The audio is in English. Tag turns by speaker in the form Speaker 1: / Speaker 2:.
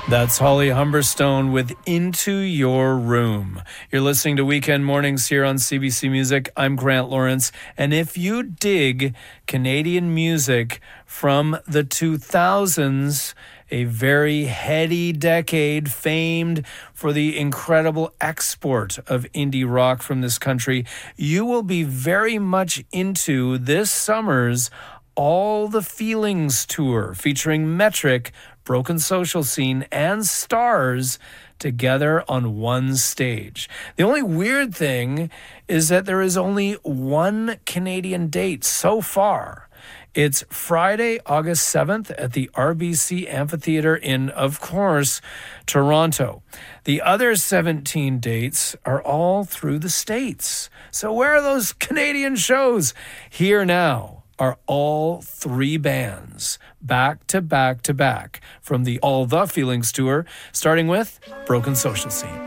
Speaker 1: That's Holly Humberstone with Into Your Room. You're listening to Weekend Mornings here on CBC Music. I'm Grant Lawrence. And if you dig Canadian music from the 2000s, a very heady decade famed for the incredible export of indie rock from this country, you will be very much into this summer's All the Feelings tour featuring Metric, Broken Social Scene, and Stars together on one stage. The only weird thing is that there is only one Canadian date so far. It's Friday, August 7th at the RBC Amphitheatre in, of course, Toronto. The other 17 dates are all through the States. So where are those Canadian shows? Here now are all three bands back to back to back from the All the Feelings tour, starting with Broken Social Scene.